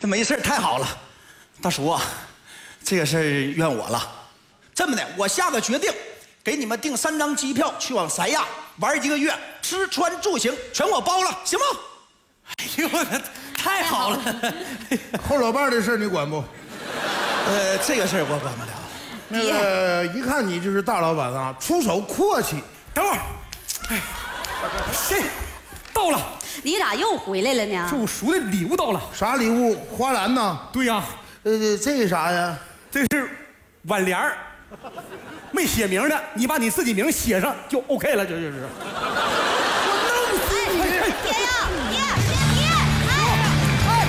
没事，太好了，大叔啊，这个事儿怨我了。这么的，我下个决定，给你们订3张机票去往三亚玩1个月，吃穿住行全我包了，行吗？ 哎呦，太好了！ 后老伴的事你管不？ 这个事儿我管不了。 那个一看你就是大老板啊，出手阔气。 等会儿，哎，这到了， 你咋又回来了呢？ 这我赎的礼物到了。 啥礼物？花篮呐？ 对呀， 这是啥呀？ 这是挽联儿，没写名的，你把你自己名写上就 OK 了，这就是。 我弄死你！天呀，爹！